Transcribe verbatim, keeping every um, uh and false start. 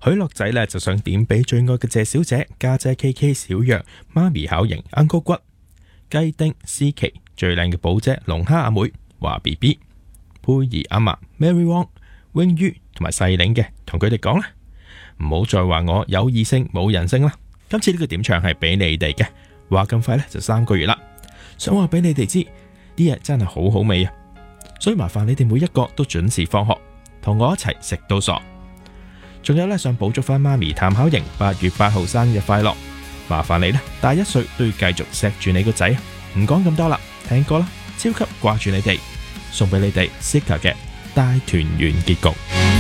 許樂仔呢就想點俾最愛嘅謝小姐、家姐 K K 小藥、媽咪考型 Uncle 骨、雞丁思琪、最靚嘅寶姐龍蝦阿妹、華 B B、佩兒阿嫲 Mary Wong、永於同埋細領嘅，同佢哋講啦，唔好再話我有異性冇人性啦。今次呢個點唱係俾你哋嘅，話咁快呢就三個月啦，想話俾你哋知啲嘢真係好好味啊！所以麻煩你哋每一個都準時放學，同我一齊食到傻。仲有呢，想補祝翻媽咪譚巧瑩八月八號生日快樂，麻煩你呢，大一歲都要繼續錫住你個仔。唔講咁多啦，聽歌啦，超級掛住你哋，送俾你哋 Sika 嘅大團圓結局。